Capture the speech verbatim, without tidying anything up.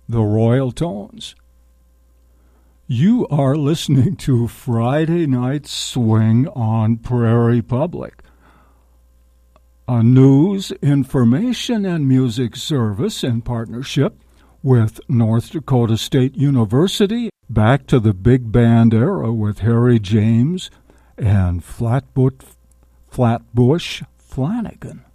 the Royal Tones. You are listening to Friday Night Swing on Prairie Public, a news, information, and music service in partnership with North Dakota State University, back to the big band era with Harry James and Flatbush, Flatbush Flanagan.